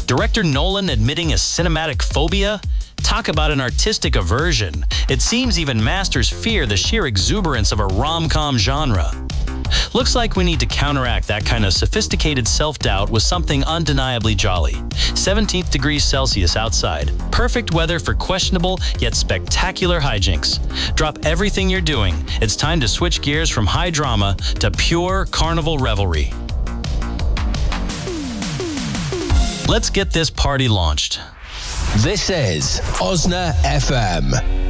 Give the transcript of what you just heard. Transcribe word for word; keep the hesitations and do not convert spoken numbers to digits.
Director Nolan admitting a cinematic phobia? Talk about an artistic aversion. It seems even masters fear the sheer exuberance of a rom-com genre. Looks like we need to counteract that kind of sophisticated self-doubt with something undeniably jolly. seventeenth degrees Celsius outside. Perfect weather for questionable yet spectacular hijinks. Drop everything you're doing. It's time to switch gears from high drama to pure carnival revelry. Let's get this party launched. This is Osna F M.